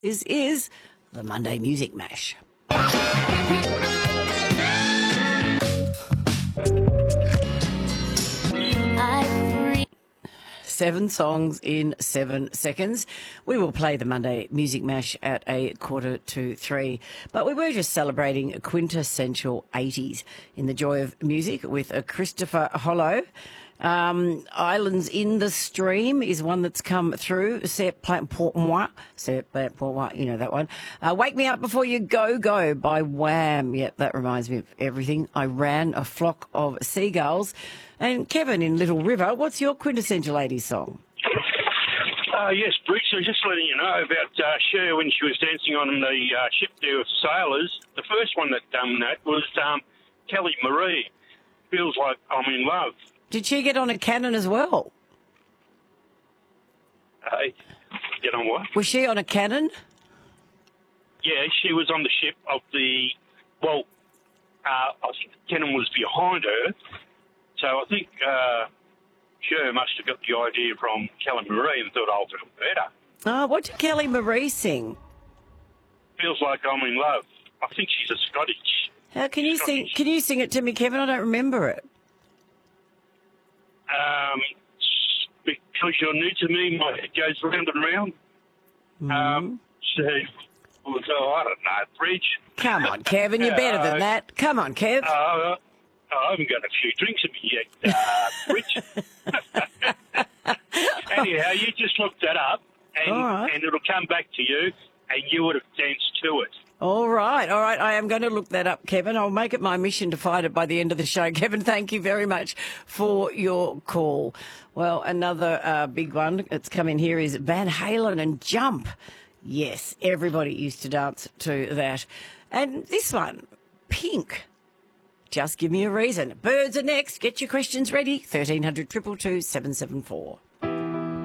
Is the Monday Music Mash. Seven songs in 7 seconds. We will play the Monday Music Mash at 2:45. But we were just celebrating quintessential 80s in the joy of music with a Christopher Hollow. Islands in the Stream is one that's come through. C'est plein pour moi. You know that one. Wake Me Up Before You Go by Wham. Yep, that reminds me of everything. I Ran a Flock of Seagulls. And Kevin in Little River, what's your quintessential 80s song? Yes, Bruce, I was just letting you know about Cher when she was dancing on the ship there with sailors. The first one that done that was Kelly Marie. Feels Like I'm in Love. Did she get on a cannon as well? Get on what? Was she on a cannon? Yeah, she was on the ship of the... Well, I think the cannon was behind her. So I think Cher must have got the idea from Kelly Marie and thought, I'll do it better. Oh, what did Kelly Marie sing? Feels Like I'm in Love. I think she's a Scottish. How can you sing? Can you sing it to me, Kevin? I don't remember it. Because you're new to me, my head goes round and round. So I don't know, Bridge. Come on, Kevin, you're better than that. Come on, Kev. I haven't got a few drinks in me yet, Bridge. Anyhow, you just look that up, and it'll come back to you, and you would have danced to it. All right. I am going to look that up, Kevin. I'll make it my mission to find it by the end of the show. Kevin, thank you very much for your call. Well, another big one that's come in here is Van Halen and Jump. Yes, everybody used to dance to that. And this one, Pink. Just give me a reason. Birds are next. Get your questions ready. 1300 222 774.